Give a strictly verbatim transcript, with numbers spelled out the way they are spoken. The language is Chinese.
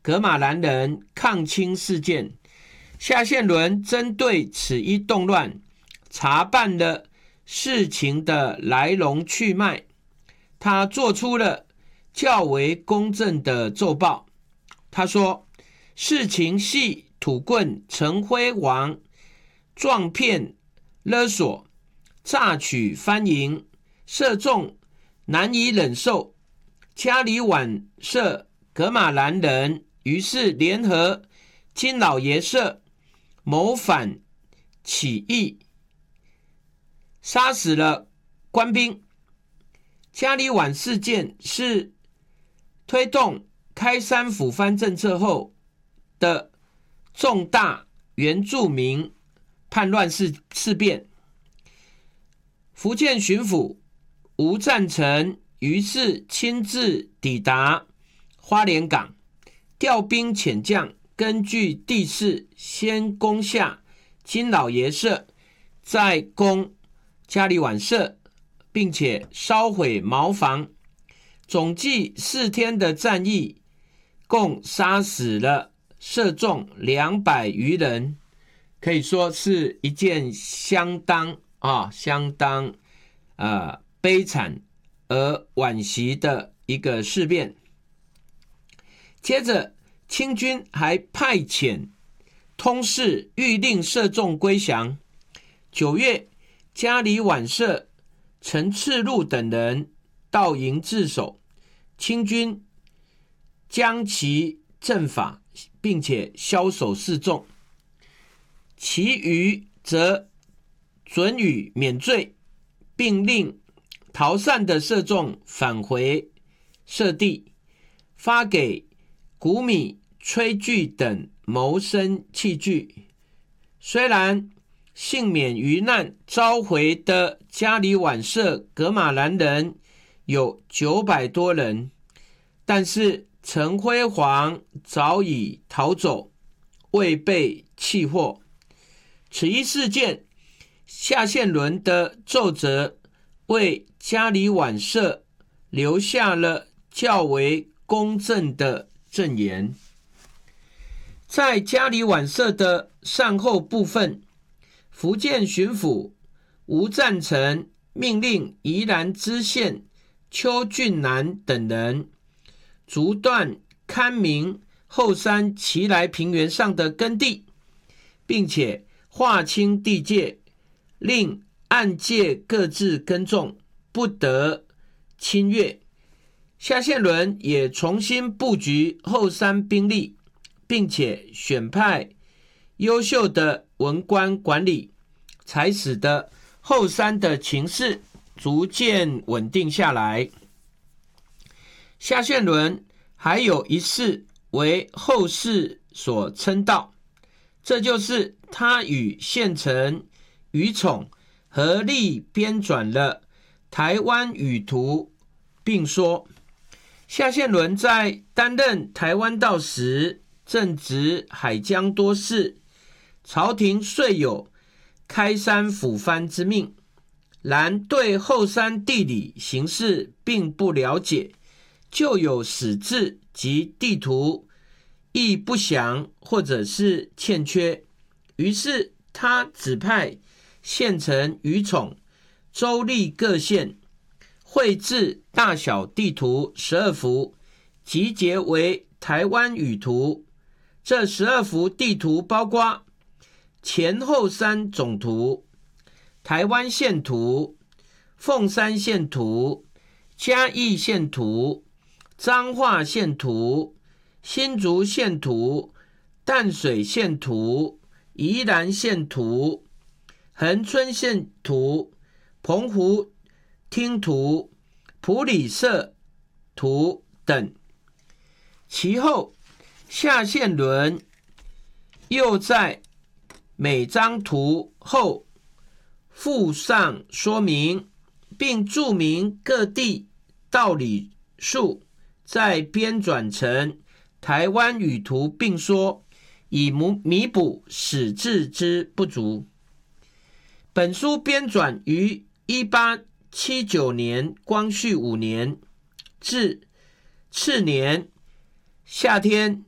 噶玛兰人抗清事件，夏宪伦针对此一动乱，查办了事情的来龙去脉，他做出了较为公正的奏报。他说，事情系土棍陈辉煌撞骗勒索，榨取番营，射中难以忍受，家里晚社噶玛兰人于是联合金老爷社谋反起义，杀死了官兵。家里晚事件是推动开山抚番政策后的重大原住民叛乱 事, 事变。福建巡抚吴赞成于是亲自抵达花莲港，调兵遣将，根据地势先攻下金老爷社，再攻家里晚社，并且烧毁茅房。总计四天的战役，共杀死了射中两百余人，可以说是一件相当啊相当呃悲惨而惋惜的一个事变。接着清军还派遣通事谕令射中归降。九月，家里晚社陈次禄等人到营自首，清军将其正法，并且枭首示众，其余则准予免罪，并令逃散的社众返回社地，发给谷米、炊具等谋生器具。虽然幸免于难召回的家里晚社噶玛兰人有九百多人，但是陈辉煌早已逃走，未被弃获。此一事件，夏宪伦的奏折为家里晚社留下了较为公正的证言。在家里晚社的善后部分，福建巡抚吴赞成命令宜兰知县邱俊南等人逐断勘明后山奇来平原上的耕地，并且划清地界，令按界各自耕种，不得侵越。夏宪伦也重新布局后山兵力，并且选派优秀的文官管理，才使得后山的情势逐渐稳定下来。夏宪伦还有一事为后世所称道，这就是他与县丞于宠合力编纂了《台湾语图》，并说夏宪伦在担任台湾道时正值海疆多事，朝廷虽有开山抚番之命，然对后山地理形势并不了解，就有史志及地图亦不详或者是欠缺，于是他指派县丞于宠州立各县，绘制大小地图十二幅，集结为台湾语图。这十二幅地图包括前后山总图、台湾县图、凤山县图、嘉义县图、彰化县图、新竹县图、淡水县图、宜兰县图、恒春县图、澎湖厅图、埔里社图等。其后夏宪伦又在每张图后附上说明，并注明各地道理数，再编纂成台湾语图，并说以弥补史志之不足。本书编纂于一八七九年光绪五年，至次年夏天